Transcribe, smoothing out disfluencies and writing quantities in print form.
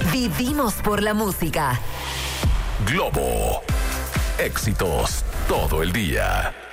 Vivimos por la música. Globo. Éxitos todo el día.